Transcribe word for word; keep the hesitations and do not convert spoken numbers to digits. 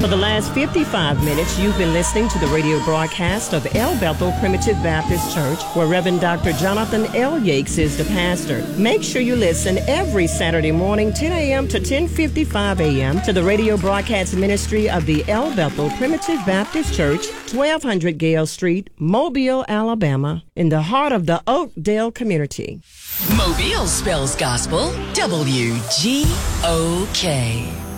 For the last fifty-five minutes, you've been listening to the radio broadcast of El Bethel Primitive Baptist Church, where Reverend Doctor Jonathan L. Yates is the pastor. Make sure you listen every Saturday morning, ten a.m. to ten fifty-five a.m. to the radio broadcast ministry of the El Bethel Primitive Baptist Church, twelve hundred Gale Street, Mobile, Alabama, in the heart of the Oakdale community. Mobile spells gospel, W G O K.